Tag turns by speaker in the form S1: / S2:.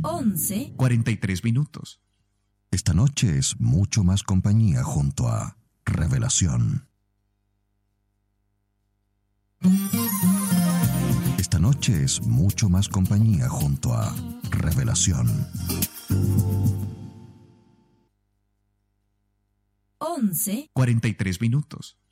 S1: 11:43 minutos.
S2: Esta noche es mucho más compañía junto a Revelación. Esta noche es mucho más compañía junto a Revelación.
S1: 11:43 minutos.